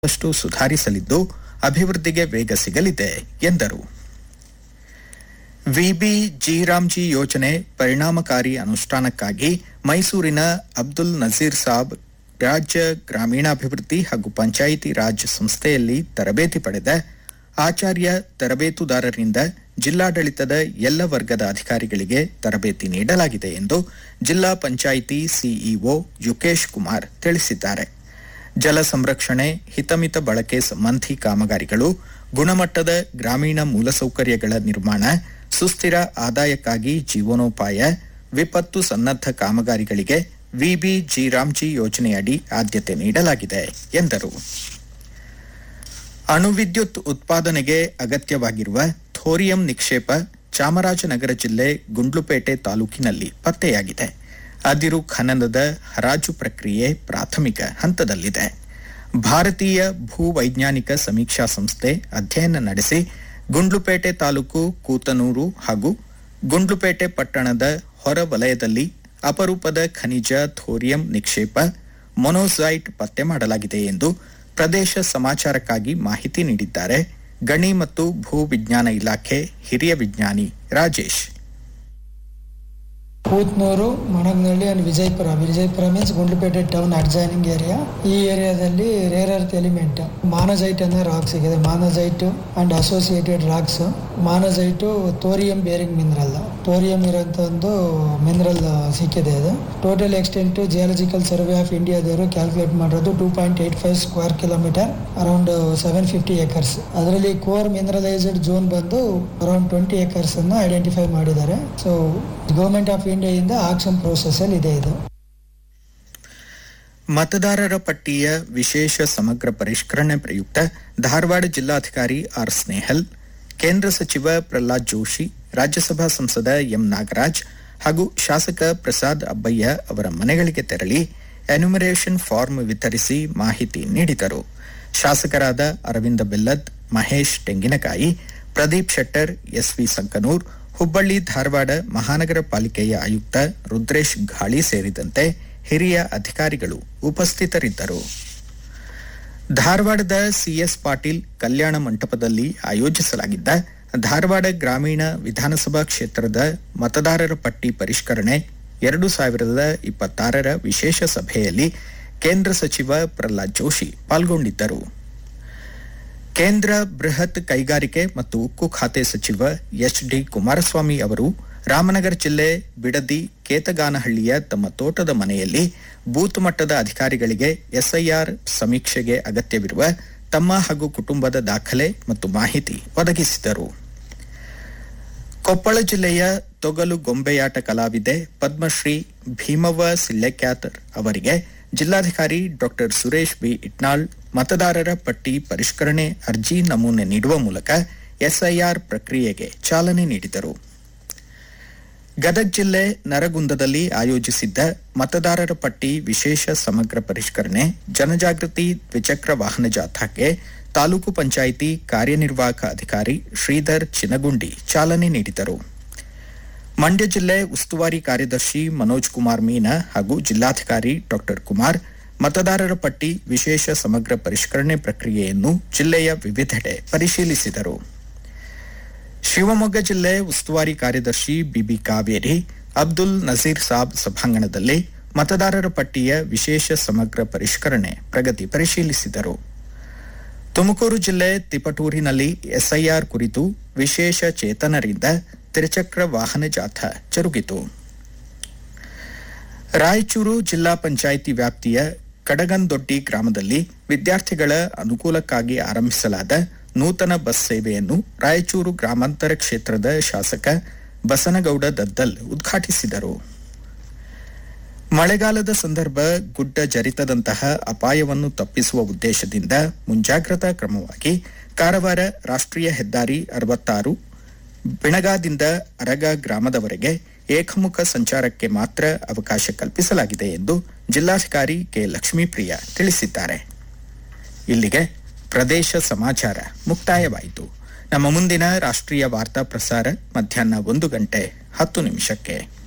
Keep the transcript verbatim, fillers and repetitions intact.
ಅಷ್ಟು ಸುಧಾರಿಸಲಿದ್ದು ಅಭಿವೃದ್ಧಿಗೆ ವೇಗ ಸಿಗಲಿದೆ ಎಂದರು. ವಿಬಿ ಜಿ-ರಾಮ್ಜಿ ಯೋಜನೆ ಪರಿಣಾಮಕಾರಿ ಅನುಷ್ಠಾನಕ್ಕಾಗಿ ಮೈಸೂರಿನ ಅಬ್ದುಲ್ ನಜೀರ್ ಸಾಬ್ ರಾಜ್ಯ ಗ್ರಾಮೀಣಾಭಿವೃದ್ಧಿ ಹಾಗೂ ಪಂಚಾಯಿತಿ ರಾಜ್ ಸಂಸ್ಥೆಯಲ್ಲಿ ತರಬೇತಿ ಪಡೆದ ಆಚಾರ್ಯ ತರಬೇತುದಾರರಿಂದ ಜಿಲ್ಲಾಡಳಿತದ ಎಲ್ಲ ವರ್ಗದ ಅಧಿಕಾರಿಗಳಿಗೆ ತರಬೇತಿ ನೀಡಲಾಗಿದೆ ಎಂದು ಜಿಲ್ಲಾ ಪಂಚಾಯಿತಿ ಸಿಇಒ ಯುಕೇಶ್ ಕುಮಾರ್ ತಿಳಿಸಿದ್ದಾರೆ. ಜಲ ಸಂರಕ್ಷಣೆ, ಹಿತಮಿತ ಬಳಕೆ ಸಂಬಂಧಿ ಕಾಮಗಾರಿಗಳು, ಗುಣಮಟ್ಟದ ಗ್ರಾಮೀಣ ಮೂಲಸೌಕರ್ಯಗಳ ನಿರ್ಮಾಣ, ಸುಸ್ಥಿರ ಆದಾಯಕ್ಕಾಗಿ ಜೀವನೋಪಾಯ, ವಿಪತ್ತು ಸನ್ನದ್ಧ ಕಾಮಗಾರಿಗಳಿಗೆ ವಿಬಿ ಜಿ-ರಾಮ್ಜಿ ಯೋಜನೆಯಡಿ ಆದ್ಯತೆ ನೀಡಲಾಗಿದೆ ಎಂದರು. ಅಣುವಿದ್ಯುತ್ ಉತ್ಪಾದನೆಗೆ ಅಗತ್ಯವಾಗಿರುವ ಥೋರಿಯಂ ನಿಕ್ಷೇಪ ಚಾಮರಾಜನಗರ ಜಿಲ್ಲೆ ಗುಂಡ್ಲುಪೇಟೆ ತಾಲೂಕಿನಲ್ಲಿ ಪತ್ತೆಯಾಗಿದೆ. ಅದಿರು ಖನನದ ಹರಾಜು ಪ್ರಕ್ರಿಯೆ ಪ್ರಾಥಮಿಕ ಹಂತದಲ್ಲಿದೆ. ಭಾರತೀಯ ಭೂವೈಜ್ಞಾನಿಕ ಸಮೀಕ್ಷಾ ಸಂಸ್ಥೆ ಅಧ್ಯಯನ ನಡೆಸಿ ಗುಂಡ್ಲುಪೇಟೆ ತಾಲೂಕು ಕೂತನೂರು ಹಾಗೂ ಗುಂಡ್ಲುಪೇಟೆ ಪಟ್ಟಣದ ಹೊರ ವಲಯದಲ್ಲಿ ಅಪರೂಪದ ಖನಿಜ ಥೋರಿಯಂ ನಿಕ್ಷೇಪ ಮೊನೋಸೈಟ್ ಪತ್ತೆ ಮಾಡಲಾಗಿದೆ ಎಂದು ಪ್ರದೇಶ ಸಮಾಚಾರಕ್ಕಾಗಿ ಮಾಹಿತಿ ನೀಡಿದ್ದಾರೆ ಗಣಿ ಮತ್ತು ಭೂ ವಿಜ್ಞಾನ ಇಲಾಖೆ ಹಿರಿಯ ವಿಜ್ಞಾನಿ Rajesh. Kuthnur, ಮಣಗ್ನಳ್ಳಿ and Vijayapura. Vijayapura means Gundlupet town adjoining area. ಈ ಏರಿಯಾದಲ್ಲಿ ರೇರ್ ಅರ್ತ್ ಎಲಿಮೆಂಟ್ ಮಾನೋಸೈಟ್ ಅನ್ನೋ rock ಸಿಗಿದೆ. ಮಾನೋಸೈಟ್ and associated racks. ಮಾನೋಸೈಟ್ thorium bearing mineral. Thorium ಇರೋಂಥ ಒಂದು ಮಿನರಲ್ ಸಿಕ್ಕಿದೆ. ಅದು total extent geological survey of ಇಂಡಿಯಾದವರು ಕ್ಯಾಲ್ಕುಲೇಟ್ ಮಾಡೋದು two point eight five square kilometre, around seven fifty acres. ಅದರಲ್ಲಿ ಕೋರ್ ಮಿನರಲೈಸ್ಡ್ ಝೋನ್ ಬಂದು around twenty acres ಅನ್ನು identify ಮಾಡಿದ್ದಾರೆ. ಸೊ ಗವರ್ಮೆಂಟ್ ಆಫ್ ಇಂಡಿಯಾದಿಂದ ಆಕ್ಷನ್ ಪ್ರೋಸೆಸ್ ಅಲ್ಲಿ ಇದೆ. ಇದು ಮತದಾರರ ಪಟ್ಟಿಯ ವಿಶೇಷ ಸಮಗ್ರ ಪರಿಷ್ಕರಣೆ ಪ್ರಯುಕ್ತ ಧಾರವಾಡ ಜಿಲ್ಲಾಧಿಕಾರಿ ಆರ್ ಸ್ನೇಹಲ್, ಕೇಂದ್ರ ಸಚಿವ ಪ್ರಹ್ಲಾದ್ ಜೋಶಿ, ರಾಜ್ಯಸಭಾ ಸಂಸದ ಎಂ ನಾಗರಾಜ್ ಹಾಗೂ ಶಾಸಕ ಪ್ರಸಾದ್ ಅಬ್ಬಯ್ಯ ಅವರ ಮನೆಗಳಿಗೆ ತೆರಳಿ ಎನ್ಯುಮರೇಷನ್ ಫಾರ್ಮ್ ವಿತರಿಸಿ ಮಾಹಿತಿ ನೀಡಿದರು. ಶಾಸಕರಾದ ಅರವಿಂದ ಬೆಲ್ಲದ್, ಮಹೇಶ್ ತೆಂಗಿನಕಾಯಿ, ಪ್ರದೀಪ್ ಶೆಟ್ಟರ್, ಎಸ್ವಿ ಸಂಕನೂರ್, ಹುಬ್ಬಳ್ಳಿ ಧಾರವಾಡ ಮಹಾನಗರ ಪಾಲಿಕೆಯ ಆಯುಕ್ತ ರುದ್ರೇಶ್ ಘಾಳಿ ಸೇರಿದಂತೆ ಹಿರಿಯ ಅಧಿಕಾರಿಗಳು ಉಪಸ್ಥಿತರಿದ್ದರು. ಧಾರವಾಡದ ಸಿಎಸ್ ಪಾಟೀಲ್ ಕಲ್ಯಾಣ ಮಂಟಪದಲ್ಲಿ ಆಯೋಜಿಸಲಾಗಿದ್ದ ಧಾರವಾಡ ಗ್ರಾಮೀಣ ವಿಧಾನಸಭಾ ಕ್ಷೇತ್ರದ ಮತದಾರರ ಪಟ್ಟಿ ಪರಿಷ್ಕರಣೆ ಎರಡು ಸಾವಿರದ ಇಪ್ಪತ್ತಾರರ ವಿಶೇಷ ಸಭೆಯಲ್ಲಿ ಕೇಂದ್ರ ಸಚಿವ ಪ್ರಹ್ಲಾದ್ ಜೋಶಿ ಪಾಲ್ಗೊಂಡಿದ್ದರು. ಕೇಂದ್ರ ಬೃಹತ್ ಕೈಗಾರಿಕೆ ಮತ್ತು ಉಕ್ಕು ಖಾತೆ ಸಚಿವ ಎಚ್ ಡಿ ಕುಮಾರಸ್ವಾಮಿ ಅವರು ರಾಮನಗರ ಜಿಲ್ಲೆ ಬಿಡದಿ ಕೇತಗಾನಹಳ್ಳಿಯ ತಮ್ಮ ತೋಟದ ಮನೆಯಲ್ಲಿ ಬೂತ್ ಮಟ್ಟದ ಅಧಿಕಾರಿಗಳಿಗೆ ಎಸ್ಐಆರ್ ಸಮೀಕ್ಷೆಗೆ ಅಗತ್ಯವಿರುವ ತಮ್ಮ ಹಾಗೂ ಕುಟುಂಬದ ದಾಖಲೆ ಮತ್ತು ಮಾಹಿತಿ ಒದಗಿಸಿದರು. ಕೊಪ್ಪಳ ಜಿಲ್ಲೆಯ ತೊಗಲು ಗೊಂಬೆಯಾಟ ಕಲಾವಿದೆ ಪದ್ಮಶ್ರೀ ಭೀಮವ್ವ ಸಿಲ್ಲೆಕ್ಯಾತರ್ ಅವರಿಗೆ ಜಿಲ್ಲಾಧಿಕಾರಿ ಡಾಕ್ಟರ್ ಸುರೇಶ್ ಬಿ ಇಟ್ನಾಳ್ ಮತದಾರರ ಪಟ್ಟಿ ಪರಿಷ್ಕರಣೆ ಅರ್ಜಿ ನಮೂನೆ ನೀಡುವ ಮೂಲಕ ಎಸ್ಐಆರ್ ಪ್ರಕ್ರಿಯೆಗೆ ಚಾಲನೆ ನೀಡಿದರು. ಗದಗ ಜಿಲ್ಲೆ ನರಗುಂದದಲ್ಲಿ ಆಯೋಜಿಸಿದ್ದ ಮತದಾರರ ಪಟ್ಟಿ ವಿಶೇಷ ಸಮಗ್ರ ಪರಿಷ್ಕರಣೆ ಜನಜಾಗೃತಿ ದ್ವಿಚಕ್ರ ವಾಹನ ಜಾಥಾಕ್ಕೆ ತಾಲೂಕು ಪಂಚಾಯಿತಿ ಕಾರ್ಯನಿರ್ವಾಹಕ ಅಧಿಕಾರಿ ಶ್ರೀಧರ್ ಚಿನಗುಂಡಿ ಚಾಲನೆ ನೀಡಿದರು. ಮಂಡ್ಯ ಜಿಲ್ಲೆ ಉಸ್ತುವಾರಿ ಕಾರ್ಯದರ್ಶಿ ಮನೋಜ್ ಕುಮಾರ್ ಮೀನಾ ಹಾಗೂ ಜಿಲ್ಲಾಧಿಕಾರಿ ಡಾಕ್ಟರ್ ಕುಮಾರ್ ಮತದಾರರ ಪಟ್ಟಿ ವಿಶೇಷ ಸಮಗ್ರ ಪರಿಷ್ಕರಣೆ ಪ್ರಕ್ರಿಯೆಯನ್ನು ಜಿಲ್ಲೆಯ ವಿವಿಧೆಡೆ ಪರಿಶೀಲಿಸಿದರು. ಶಿವಮೊಗ್ಗ ಜಿಲ್ಲೆ ಉಸ್ತುವಾರಿ ಕಾರ್ಯದರ್ಶಿ ಬಿಬಿ ಕಾವೇರಿ ಅಬ್ದುಲ್ ನಜೀರ್ ಸಾಬ್ ಸಭಾಂಗಣದಲ್ಲಿ ಮತದಾರರ ಪಟ್ಟಿಯ ವಿಶೇಷ ಸಮಗ್ರ ಪರಿಷ್ಕರಣೆ ಪ್ರಗತಿ ಪರಿಶೀಲಿಸಿದರು. ತುಮಕೂರು ಜಿಲ್ಲೆ ತಿಪಟೂರಿನಲ್ಲಿ ಎಸ್ಐಆರ್ ಕುರಿತು ವಿಶೇಷ ಚೇತನರಿಂದ ತ್ರಿಚಕ್ರ ವಾಹನ ಜಾಥಾ ಜರುಗಿತು. ರಾಯಚೂರು ಜಿಲ್ಲಾ ಪಂಚಾಯಿತಿ ವ್ಯಾಪ್ತಿಯ ಕಡಗಂದೊಡ್ಡಿ ಗ್ರಾಮದಲ್ಲಿ ವಿದ್ಯಾರ್ಥಿಗಳ ಅನುಕೂಲಕ್ಕಾಗಿ ಆರಂಭಿಸಲಾದ ನೂತನ ಬಸ್ ಸೇವೆಯನ್ನು ರಾಯಚೂರು ಗ್ರಾಮಾಂತರ ಕ್ಷೇತ್ರದ ಶಾಸಕ ಬಸನಗೌಡ ದದ್ದಲ್ ಉದ್ಘಾಟಿಸಿದರು. ಮಳೆಗಾಲದ ಸಂದರ್ಭ ಗುಡ್ಡ ಜರಿತದಂತಹ ಅಪಾಯವನ್ನು ತಪ್ಪಿಸುವ ಉದ್ದೇಶದಿಂದ ಮುಂಜಾಗ್ರತಾ ಕ್ರಮವಾಗಿ ಕಾರವಾರ ರಾಷ್ಟ್ರೀಯ ಹೆದ್ದಾರಿ ಅರವತ್ತಾರು ಬಿಣಗಾದಿಂದ ಅರಗ ಗ್ರಾಮದವರೆಗೆ ಏಕಮುಖ ಸಂಚಾರಕ್ಕೆ ಮಾತ್ರ ಅವಕಾಶ ಕಲ್ಪಿಸಲಾಗಿದೆ ಎಂದು ಜಿಲ್ಲಾಧಿಕಾರಿ ಕೆ ಲಕ್ಷ್ಮೀಪ್ರಿಯ ತಿಳಿಸಿದ್ದಾರೆ. ಇಲ್ಲಿಗೆ ಪ್ರದೇಶ ಸಮಾಚಾರ ಮುಕ್ತಾಯವಾಯಿತು. ನಮ್ಮ ಮುಂದಿನ ರಾಷ್ಟ್ರೀಯ ವಾರ್ತಾ ಪ್ರಸಾರ ಮಧ್ಯಾಹ್ನ ಒಂದು ಗಂಟೆ ಹತ್ತು ನಿಮಿಷಕ್ಕೆ.